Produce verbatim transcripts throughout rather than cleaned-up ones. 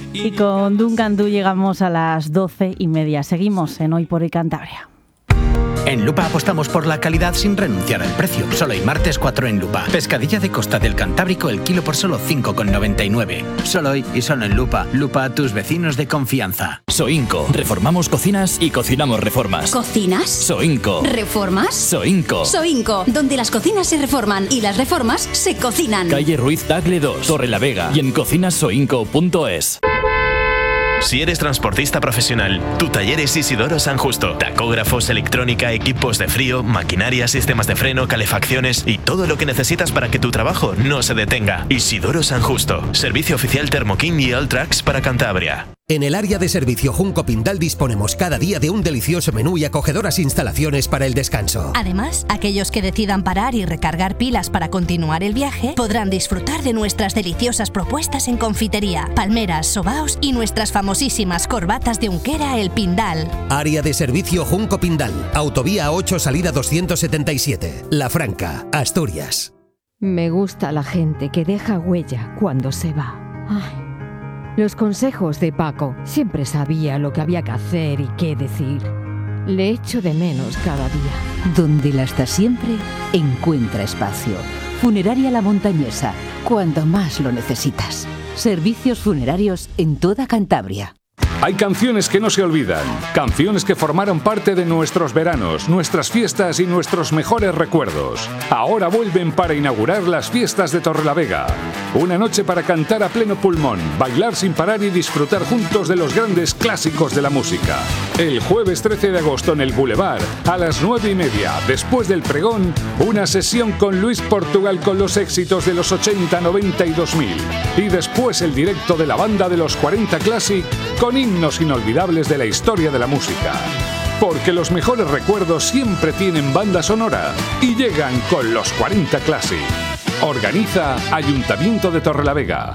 Y con Duncan Du llegamos a las doce y media. Seguimos en Hoy por Hoy Cantabria. En Lupa apostamos por la calidad sin renunciar al precio. Solo hoy martes cuatro en Lupa. Pescadilla de costa del Cantábrico el kilo por solo cinco con noventa y nueve. Solo hoy y solo en Lupa. Lupa, tus vecinos de confianza. Soinco. Reformamos cocinas y cocinamos reformas. ¿Cocinas? Soinco. ¿Reformas? Soinco. Soinco, donde las cocinas se reforman y las reformas se cocinan. Calle Ruiz Tagle dos, Torrelavega y en cocinasoinco punto es. Si eres transportista profesional, tu taller es Isidoro San Justo. Tacógrafos, electrónica, equipos de frío, maquinaria, sistemas de freno, calefacciones y todo lo que necesitas para que tu trabajo no se detenga. Isidoro San Justo. Servicio oficial Thermoking y Alltrax para Cantabria. En el área de servicio Junco Pindal disponemos cada día de un delicioso menú y acogedoras instalaciones para el descanso. Además, aquellos que decidan parar y recargar pilas para continuar el viaje podrán disfrutar de nuestras deliciosas propuestas en confitería, palmeras, sobaos y nuestras famosísimas corbatas de Unquera El Pindal. Área de servicio Junco Pindal, Autovía ocho, salida doscientos setenta y siete, La Franca, Asturias. Me gusta la gente que deja huella cuando se va. Ay. Los consejos de Paco. Siempre sabía lo que había que hacer y qué decir. Le echo de menos cada día. Donde la está siempre, encuentra espacio. Funeraria La Montañesa, cuando más lo necesitas. Servicios funerarios en toda Cantabria. Hay canciones que no se olvidan, canciones que formaron parte de nuestros veranos, nuestras fiestas y nuestros mejores recuerdos. Ahora vuelven para inaugurar las fiestas de Torrelavega. Una noche para cantar a pleno pulmón, bailar sin parar y disfrutar juntos de los grandes clásicos de la música. El jueves trece de agosto en el Boulevard, a las nueve y media, después del pregón, una sesión con Luis Portugal con los éxitos de los ochenta, noventa y dos mil. Y después el directo de la banda de los cuarenta Classic con himnos inolvidables de la historia de la música. Porque los mejores recuerdos siempre tienen banda sonora y llegan con los cuarenta Classic. Organiza Ayuntamiento de Torrelavega.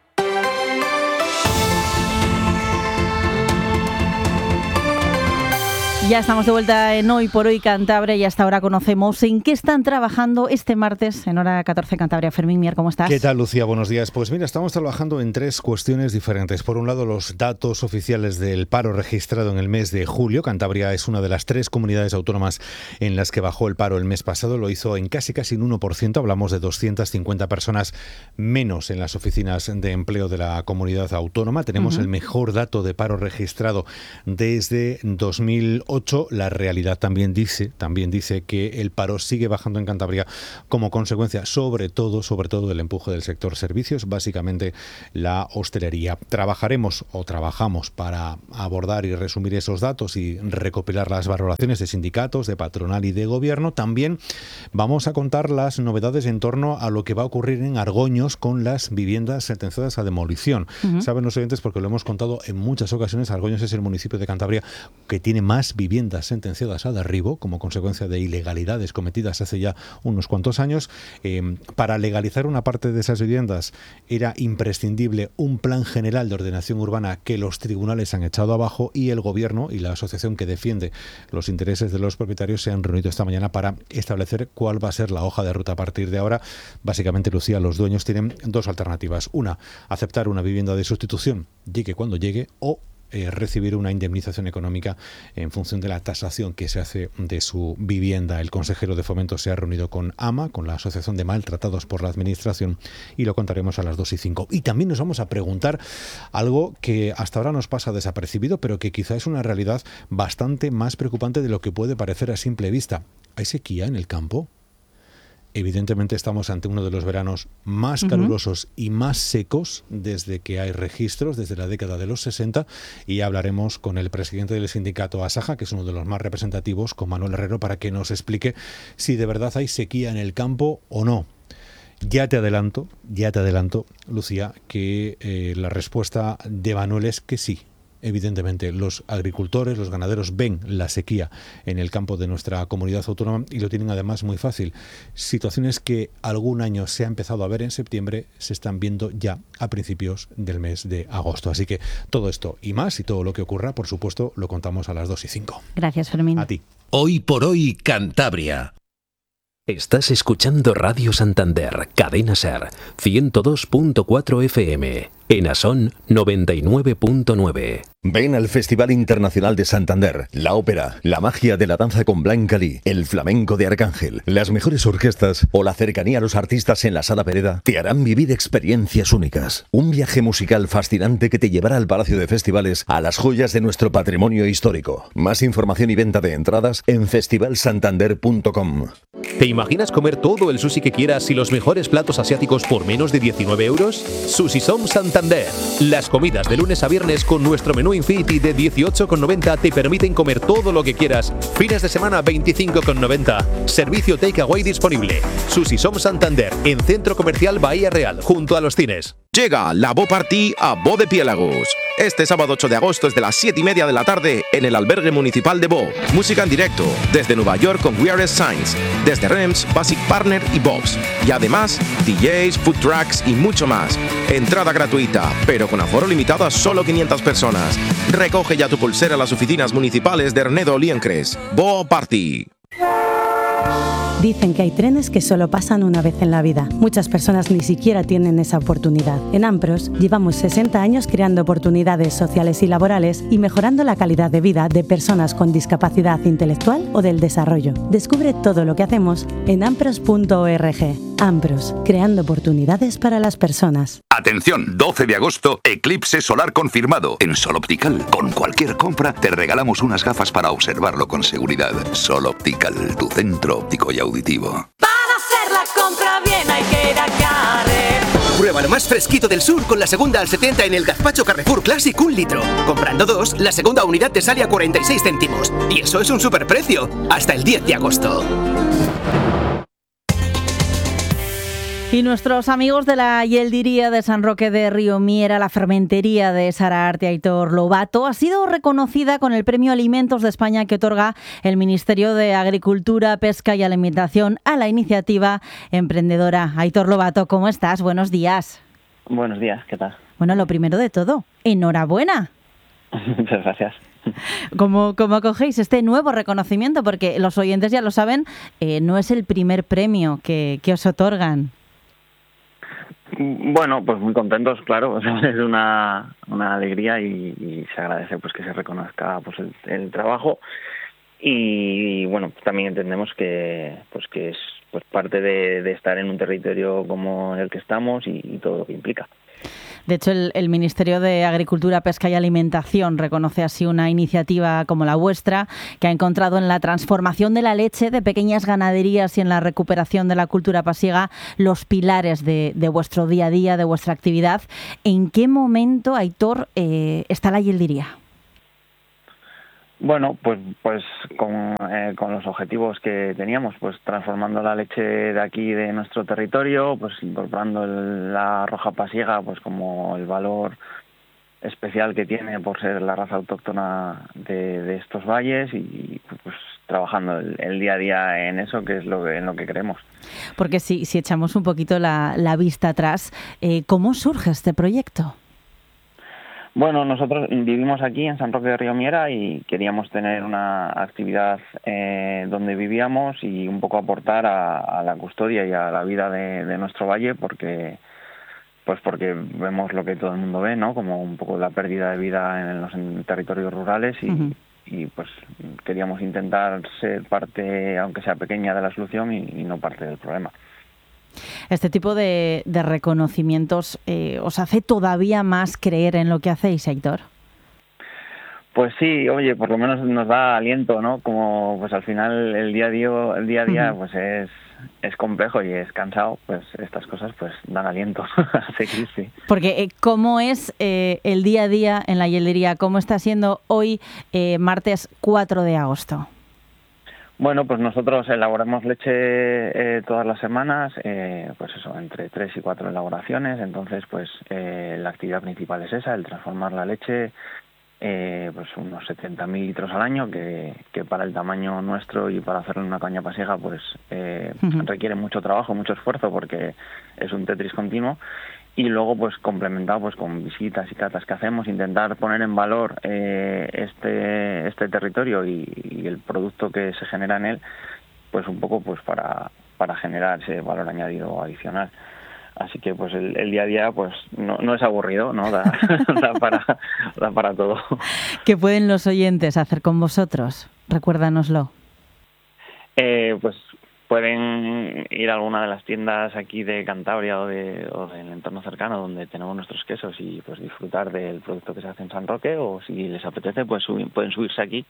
Ya estamos de vuelta en Hoy por Hoy Cantabria y hasta ahora conocemos en qué están trabajando este martes en hora catorce Cantabria. Fermín Mier, ¿cómo estás? ¿Qué tal, Lucía? Buenos días. Pues mira, estamos trabajando en tres cuestiones diferentes. Por un lado, los datos oficiales del paro registrado en el mes de julio. Cantabria es una de las tres comunidades autónomas en las que bajó el paro el mes pasado. Lo hizo en casi casi un uno por ciento. Hablamos de doscientas cincuenta personas menos en las oficinas de empleo de la comunidad autónoma. Tenemos uh-huh. el mejor dato de paro registrado desde dos mil ocho. La realidad también dice, también dice que el paro sigue bajando en Cantabria como consecuencia, sobre todo, sobre todo del empuje del sector servicios, básicamente la hostelería. Trabajaremos o trabajamos para abordar y resumir esos datos y recopilar las valoraciones de sindicatos, de patronal y de gobierno. También vamos a contar las novedades en torno a lo que va a ocurrir en Argoños con las viviendas sentenciadas a demolición. Uh-huh. Saben los oyentes, porque lo hemos contado en muchas ocasiones, Argoños es el municipio de Cantabria que tiene más viviendas viviendas sentenciadas a derribo como consecuencia de ilegalidades cometidas hace ya unos cuantos años. Eh, para legalizar una parte de esas viviendas era imprescindible un plan general de ordenación urbana que los tribunales han echado abajo, y el gobierno y la asociación que defiende los intereses de los propietarios se han reunido esta mañana para establecer cuál va a ser la hoja de ruta a partir de ahora. Básicamente, Lucía, los dueños tienen dos alternativas. Una, aceptar una vivienda de sustitución, llegue cuando llegue, o Eh, recibir una indemnización económica en función de la tasación que se hace de su vivienda. El consejero de Fomento se ha reunido con AMA, con la Asociación de Maltratados por la Administración, y lo contaremos a las dos y cinco. Y también nos vamos a preguntar algo que hasta ahora nos pasa desapercibido, pero que quizá es una realidad bastante más preocupante de lo que puede parecer a simple vista. ¿Hay sequía en el campo? Evidentemente estamos ante uno de los veranos más calurosos uh-huh. y más secos desde que hay registros, desde la década de los sesenta, y hablaremos con el presidente del sindicato Asaja, que es uno de los más representativos, con Manuel Herrero, para que nos explique si de verdad hay sequía en el campo o no. Ya te adelanto, ya te adelanto, Lucía, que eh, la respuesta de Manuel es que sí. Evidentemente, los agricultores, los ganaderos ven la sequía en el campo de nuestra comunidad autónoma y lo tienen además muy fácil. Situaciones que algún año se ha empezado a ver en septiembre se están viendo ya a principios del mes de agosto. Así que todo esto y más, y todo lo que ocurra, por supuesto, lo contamos a las dos y cinco. Gracias, Fermín. A ti. Hoy por Hoy Cantabria. Estás escuchando Radio Santander, Cadena Ser, ciento dos punto cuatro F M. Enason noventa y nueve punto nueve. Ven al Festival Internacional de Santander, la ópera, la magia de la danza con Blanca Lee, el flamenco de Arcángel, las mejores orquestas o la cercanía a los artistas en la Sala Pereda te harán vivir experiencias únicas. Un viaje musical fascinante que te llevará al Palacio de Festivales, a las joyas de nuestro patrimonio histórico. Más información y venta de entradas en festival santander punto com. ¿Te imaginas comer todo el sushi que quieras y los mejores platos asiáticos por menos de diecinueve euros? Sushi Som Santander. Las comidas de lunes a viernes con nuestro menú Infinity de dieciocho con noventa te permiten comer todo lo que quieras. Fines de semana veinticinco con noventa. Servicio takeaway disponible. Sushi Som Santander, en Centro Comercial Bahía Real, junto a los cines. Llega la Bo Party a Bo de Piélagos. Este sábado ocho de agosto desde las siete y media de la tarde en el albergue municipal de Bo. Música en directo desde Nueva York con Weirdest Signs, desde Rems, Basic Partner y Bobs. Y además D Js, food trucks y mucho más. Entrada gratuita, pero con aforo limitado a solo quinientas personas. Recoge ya tu pulsera a las oficinas municipales de Ernedo Liencres. Bo Party. Dicen que hay trenes que solo pasan una vez en la vida. Muchas personas ni siquiera tienen esa oportunidad. En Ampros llevamos sesenta años creando oportunidades sociales y laborales y mejorando la calidad de vida de personas con discapacidad intelectual o del desarrollo. Descubre todo lo que hacemos en ampros punto org. Ampros, creando oportunidades para las personas. Atención, doce de agosto, eclipse solar confirmado. En Sol Optical, con cualquier compra, te regalamos unas gafas para observarlo con seguridad. Sol Optical, tu centro óptico y auditivo. Para hacer la compra bien hay que ir a Carrefour. Prueba lo más fresquito del sur con la segunda al setenta en el gazpacho Carrefour Classic un litro. Comprando dos, la segunda unidad te sale a cuarenta y seis céntimos. Y eso es un superprecio. Hasta el diez de agosto. Y nuestros amigos de la Hieldería de San Roque de Río Miera, la fermentería de Sararte Aitor Lobato, ha sido reconocida con el Premio Alimentos de España que otorga el Ministerio de Agricultura, Pesca y Alimentación a la iniciativa emprendedora. Aitor Lobato, ¿cómo estás? Buenos días. Buenos días, ¿qué tal? Bueno, lo primero de todo, enhorabuena. Muchas gracias. ¿Cómo, cómo acogéis este nuevo reconocimiento? Porque los oyentes ya lo saben, eh, no es el primer premio que, que os otorgan. Bueno, pues muy contentos, claro, es una, una alegría y, y se agradece pues que se reconozca pues el, el trabajo y bueno, pues también entendemos que pues que es pues parte de, de estar en un territorio como el que estamos y, y todo lo que implica. De hecho, el, el Ministerio de Agricultura, Pesca y Alimentación reconoce así una iniciativa como la vuestra, que ha encontrado en la transformación de la leche de pequeñas ganaderías y en la recuperación de la cultura pasiega los pilares de, de vuestro día a día, de vuestra actividad. ¿En qué momento, Aitor, eh, está la hieldería? Bueno, pues pues con, eh, con los objetivos que teníamos, pues transformando la leche de aquí de nuestro territorio, pues incorporando el, la roja pasiega pues como el valor especial que tiene por ser la raza autóctona de, de estos valles y pues trabajando el, el día a día en eso, que es lo que, en lo que creemos. Porque si, si echamos un poquito la, la vista atrás, eh, ¿cómo surge este proyecto? Bueno, nosotros vivimos aquí en San Roque de Río Miera y queríamos tener una actividad eh, donde vivíamos y un poco aportar a, a la custodia y a la vida de, de nuestro valle, porque pues porque vemos lo que todo el mundo ve, ¿no? Como un poco la pérdida de vida en los en territorios rurales y, uh-huh. y pues queríamos intentar ser parte, aunque sea pequeña, de la solución y, y no parte del problema. Este tipo de, de reconocimientos eh, ¿os hace todavía más creer en lo que hacéis, Aitor? Pues sí, oye, por lo menos nos da aliento, ¿no? Como pues al final el día a día, el día a día, uh-huh. pues es es complejo y es cansado, pues estas cosas pues dan aliento a seguir, sí. Porque eh, ¿cómo es eh, el día a día en la hieldería? ¿Cómo está siendo hoy, eh, martes cuatro de agosto? Bueno, pues nosotros elaboramos leche eh, todas las semanas, eh, pues eso, entre tres y cuatro elaboraciones. Entonces, pues eh, la actividad principal es esa, el transformar la leche, eh, pues unos setenta mil litros al año, que, que para el tamaño nuestro y para hacerlo en una caña pasiega, pues eh, uh-huh. requiere mucho trabajo, mucho esfuerzo, porque es un Tetris continuo. Y luego, pues complementado pues con visitas y catas que hacemos, intentar poner en valor eh, este este territorio y, y el producto que se genera en él, pues un poco pues para para generar ese valor añadido adicional. Así que pues el, el día a día pues no, no es aburrido, ¿no? Da, da, para, da para todo. ¿Qué pueden los oyentes hacer con vosotros? Recuérdanoslo. Eh, pues pueden ir a alguna de las tiendas aquí de Cantabria o, de, o del entorno cercano donde tenemos nuestros quesos y pues disfrutar del producto que se hace en San Roque, o si les apetece pues subir, pueden subirse aquí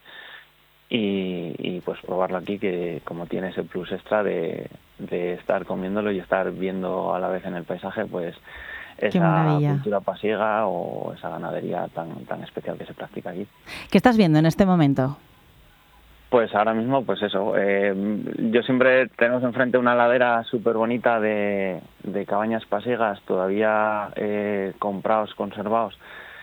y, y pues probarlo aquí, que como tiene ese plus extra de, de estar comiéndolo y estar viendo a la vez en el paisaje pues esa cultura pasiega o esa ganadería tan, tan especial que se practica aquí. ¿Qué estás viendo en este momento? Pues ahora mismo, pues eso, eh, yo siempre tenemos enfrente una ladera súper bonita de, de cabañas pasiegas, todavía eh, comprados, conservados,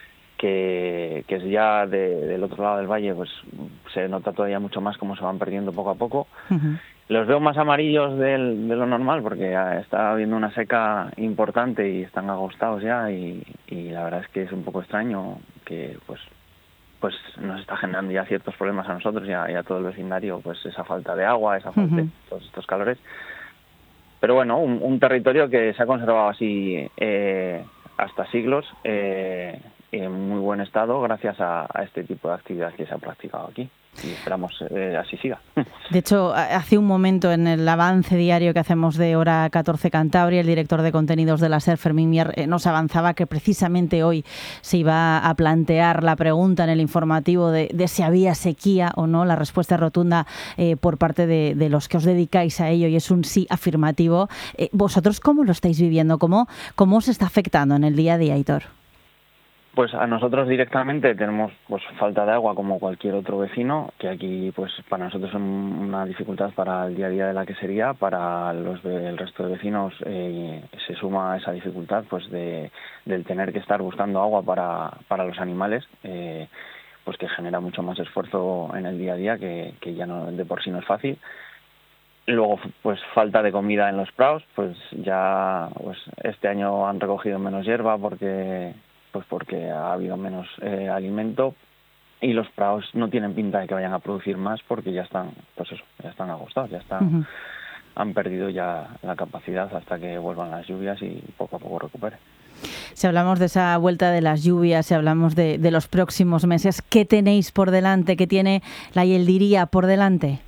que, que es ya de, del otro lado del valle, pues se nota todavía mucho más cómo se van perdiendo poco a poco. Uh-huh. Los veo más amarillos del, de lo normal porque está habiendo una seca importante y están agostados ya, y, y la verdad es que es un poco extraño que pues pues nos está generando ya ciertos problemas a nosotros y a, y a todo el vecindario, pues esa falta de agua, esa falta uh-huh. de todos estos calores. Pero bueno, un, un territorio que se ha conservado así eh, hasta siglos, eh, en muy buen estado gracias a, a este tipo de actividad que se ha practicado aquí. Y esperamos eh, así siga. De hecho, hace un momento en el avance diario que hacemos de Hora catorce Cantabria, el director de contenidos de la SER, Fermín Mier, eh, nos avanzaba que precisamente hoy se iba a plantear la pregunta en el informativo de, de si había sequía o no. La respuesta rotunda eh, por parte de, de los que os dedicáis a ello, y es un sí afirmativo. Eh, ¿Vosotros cómo lo estáis viviendo? ¿Cómo, cómo os está afectando en el día a día, Aitor? Pues a nosotros directamente tenemos pues falta de agua como cualquier otro vecino, que aquí pues para nosotros es una dificultad para el día a día de la quesería. Para los del resto de vecinos eh, se suma esa dificultad pues de del tener que estar buscando agua para, para los animales, eh, pues que genera mucho más esfuerzo en el día a día, que, que ya no de por sí no es fácil. Luego, pues falta de comida en los prados, pues ya pues este año han recogido menos hierba porque pues porque ha habido menos eh, alimento, y los prados no tienen pinta de que vayan a producir más porque ya están, pues eso, ya están agostados, ya están, uh-huh. han perdido ya la capacidad hasta que vuelvan las lluvias y poco a poco recupere. Si hablamos de esa vuelta de las lluvias, si hablamos de, de los próximos meses, ¿qué tenéis por delante? ¿Qué tiene la Hieldiría por delante?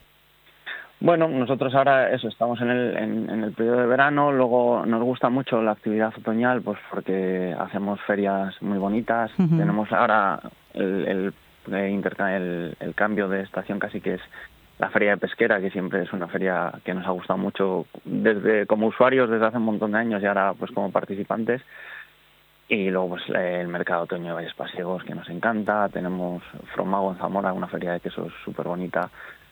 Bueno, nosotros ahora eso estamos en el en, en el periodo de verano. Luego nos gusta mucho la actividad otoñal, pues porque hacemos ferias muy bonitas. Uh-huh. Tenemos ahora el el, el, el el cambio de estación, casi, que es la feria de pesquera, que siempre es una feria que nos ha gustado mucho desde como usuarios desde hace un montón de años y ahora pues como participantes. Y luego pues el mercado otoño de Valles Pasiegos, que nos encanta. Tenemos Fromago en Zamora, una feria de quesos súper bonita,